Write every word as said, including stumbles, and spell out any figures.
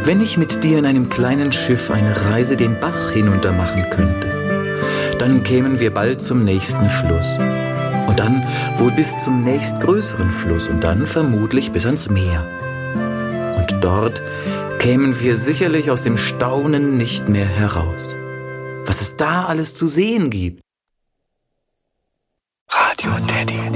Wenn ich mit dir in einem kleinen Schiff eine Reise den Bach hinunter machen könnte, dann kämen wir bald zum nächsten Fluss. Und dann wohl bis zum nächstgrößeren Fluss und dann vermutlich bis ans Meer. Und dort kämen wir sicherlich aus dem Staunen nicht mehr heraus. Was es da alles zu sehen gibt. Radio Teddy.